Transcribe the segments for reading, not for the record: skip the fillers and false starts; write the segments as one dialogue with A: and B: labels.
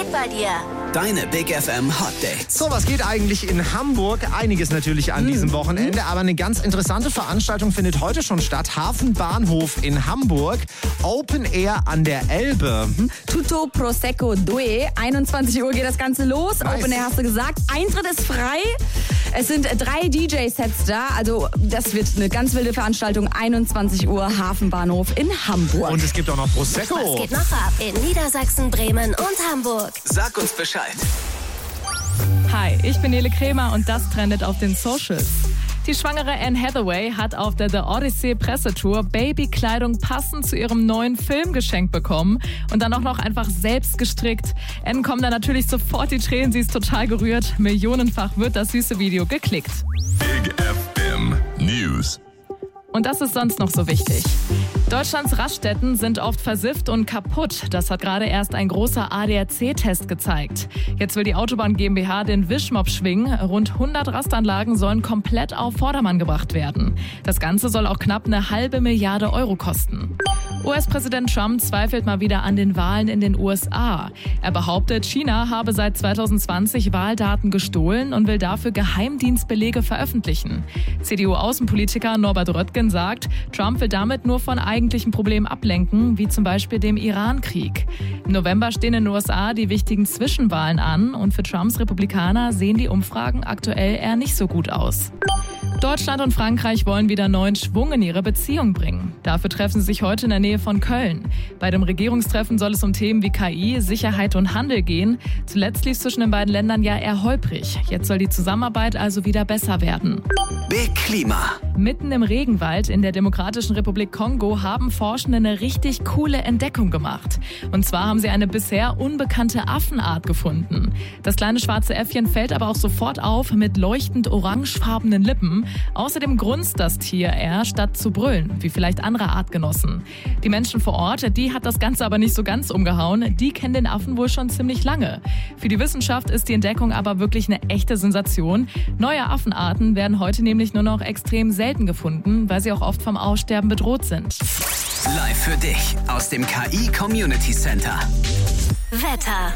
A: geht bei dir?
B: Deine Big FM Hot Dates.
C: So, was geht eigentlich in Hamburg? Einiges natürlich an diesem Wochenende, aber eine ganz interessante Veranstaltung findet heute schon statt. Hafenbahnhof in Hamburg, Open Air an der Elbe.
D: Tutto Prosecco 2, 21 Uhr geht das Ganze los.
C: Nice.
D: Open Air hast du gesagt, Eintritt ist frei. Es sind 3 DJ-Sets da, also das wird eine ganz wilde Veranstaltung. 21 Uhr Hafenbahnhof in Hamburg.
C: Und es gibt auch noch Prosecco.
A: Was geht noch ab in Niedersachsen, Bremen und Hamburg?
B: Sag uns Bescheid.
E: Hi, ich bin Nele Kremer und das trendet auf den Socials. Die schwangere Anne Hathaway hat auf der The Odyssey Pressetour Babykleidung passend zu ihrem neuen Film geschenkt bekommen und dann auch noch einfach selbst gestrickt. Anne kommen da natürlich sofort die Tränen, sie ist total gerührt. Millionenfach wird das süße Video geklickt.
F: Big FM News.
E: Und das ist sonst noch so wichtig. Deutschlands Raststätten sind oft versifft und kaputt. Das hat gerade erst ein großer ADAC-Test gezeigt. Jetzt will die Autobahn GmbH den Wischmopp schwingen. Rund 100 Rastanlagen sollen komplett auf Vordermann gebracht werden. Das Ganze soll auch knapp 1,5 Milliarde Euro kosten. US-Präsident Trump zweifelt mal wieder an den Wahlen in den USA. Er behauptet, China habe seit 2020 Wahldaten gestohlen und will dafür Geheimdienstbelege veröffentlichen. CDU-Außenpolitiker Norbert Röttgen sagt, Trump will damit nur von eigentlichen Problemen ablenken, wie zum Beispiel dem Iran-Krieg. Im November stehen in den USA die wichtigen Zwischenwahlen an und für Trumps Republikaner sehen die Umfragen aktuell eher nicht so gut aus. Deutschland und Frankreich wollen wieder neuen Schwung in ihre Beziehung bringen. Dafür treffen sie sich heute in der Nähe von Köln. Bei dem Regierungstreffen soll es um Themen wie KI, Sicherheit und Handel gehen. Zuletzt lief es zwischen den beiden Ländern ja eher holprig. Jetzt soll die Zusammenarbeit also wieder besser werden.
B: Big Klima.
E: Mitten im Regenwald in der Demokratischen Republik Kongo haben Forschende eine richtig coole Entdeckung gemacht. Und zwar haben sie eine bisher unbekannte Affenart gefunden. Das kleine schwarze Äffchen fällt aber auch sofort auf mit leuchtend orangefarbenen Lippen. Außerdem grunzt das Tier eher, statt zu brüllen, wie vielleicht andere Artgenossen. Die Menschen vor Ort, die hat das Ganze aber nicht so ganz umgehauen. Die kennen den Affen wohl schon ziemlich lange. Für die Wissenschaft ist die Entdeckung aber wirklich eine echte Sensation. Neue Affenarten werden heute nämlich nur noch extrem selten gefunden, weil sie auch oft vom Aussterben bedroht sind.
B: Live für dich aus dem KI Community Center.
A: Wetter.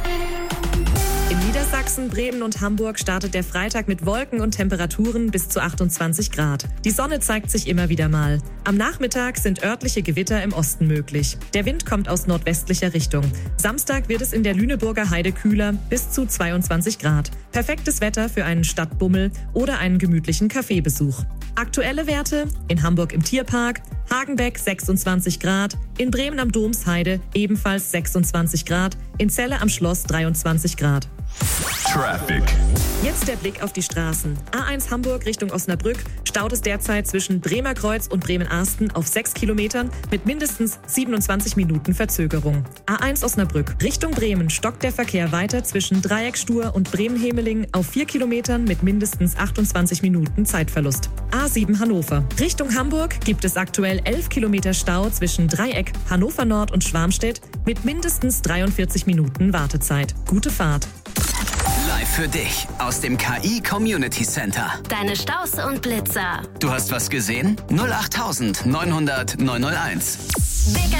G: In Niedersachsen, Bremen und Hamburg startet der Freitag mit Wolken und Temperaturen bis zu 28 Grad. Die Sonne zeigt sich immer wieder mal. Am Nachmittag sind örtliche Gewitter im Osten möglich. Der Wind kommt aus nordwestlicher Richtung. Samstag wird es in der Lüneburger Heide kühler, bis zu 22 Grad. Perfektes Wetter für einen Stadtbummel oder einen gemütlichen Kaffeebesuch. Aktuelle Werte: in Hamburg im Tierpark, Hagenbeck 26 Grad, in Bremen am Domsheide ebenfalls 26 Grad, in Celle am Schloss 23 Grad.
F: Traffic.
G: Jetzt der Blick auf die Straßen. A1 Hamburg Richtung Osnabrück staut es derzeit zwischen Bremer Kreuz und Bremen-Arsten auf 6 Kilometern mit mindestens 27 Minuten Verzögerung. A1 Osnabrück Richtung Bremen stockt der Verkehr weiter zwischen Dreieckstur und Bremen-Hemeling auf 4 Kilometern mit mindestens 28 Minuten Zeitverlust. A7 Hannover Richtung Hamburg gibt es aktuell 11 Kilometer Stau zwischen Dreieck, Hannover Nord und Schwarmstedt mit mindestens 43 Minuten Wartezeit. Gute Fahrt.
B: Live für dich aus dem KI Community Center.
A: Deine Staus und Blitzer.
B: Du hast was gesehen? 08900 901.
A: Big